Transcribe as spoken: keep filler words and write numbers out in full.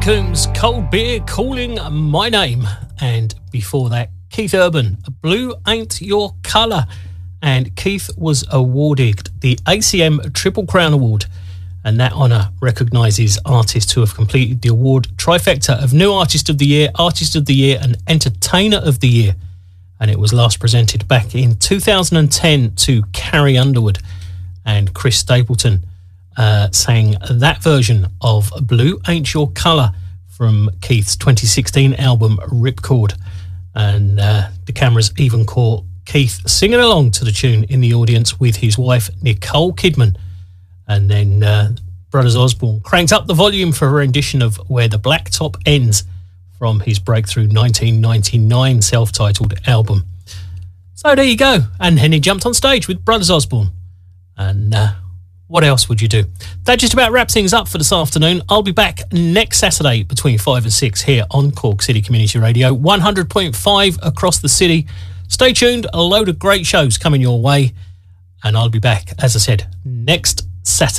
Coombs, Cold Beer Calling My Name. And before that, Keith Urban, Blue Ain't Your Colour. And Keith was awarded the A C M Triple Crown Award. And that honour recognises artists who have completed the award trifecta of New Artist of the Year, Artist of the Year and Entertainer of the Year. And it was last presented back in two thousand ten to Carrie Underwood. And Chris Stapleton uh, sang that version of Blue Ain't Your Colour from Keith's twenty sixteen album Ripcord. And uh, the cameras even caught Keith singing along to the tune in the audience with his wife Nicole Kidman. And then uh, Brothers Osborne cranked up the volume for a rendition of Where the Blacktop Ends from his breakthrough nineteen ninety-nine self-titled album. So there you go. And then he jumped on stage with Brothers Osborne. And uh, what else would you do? That just about wraps things up for this afternoon. I'll be back next Saturday between five and six here on Cork City Community Radio, one hundred point five across the city. Stay tuned, a load of great shows coming your way. And I'll be back, as I said, next Saturday.